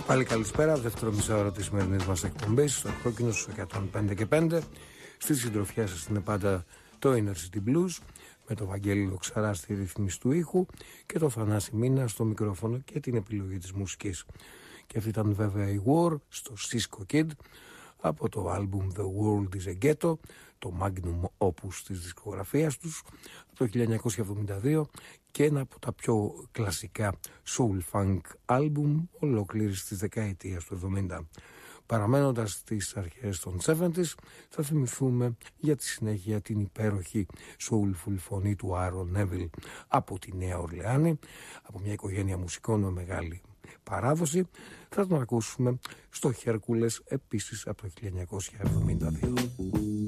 Πάλι καλησπέρα, δεύτερο μισάωρο της σημερινής μας εκπομπής στο Κόκκινο στους 105 και 5. Στη συντροφιά σας είναι πάντα το Inner City Blues με το Βαγγέλη Λοξαρά στη ρύθμιση του ήχου και το Θανάση Μίνα στο μικρόφωνο και την επιλογή της μουσικής. Και αυτή ήταν βέβαια η War στο Cisco Kid από το άλμπουμ The World is a Ghetto, το magnum opus της δισκογραφίας τους από το 1972 και ένα από τα πιο κλασικά soul funk άλμπουμ ολόκληρης της δεκαετίας του 70. Παραμένοντας στις αρχές των 70's, θα θυμηθούμε για τη συνέχεια την υπέροχη soulful φωνή του Άρον Νέβιλ από τη Νέα Ορλεάνη, από μια οικογένεια μουσικών με μεγάλη παράδοση. Θα τον ακούσουμε στο Χέρκουλες επίσης από το 1972.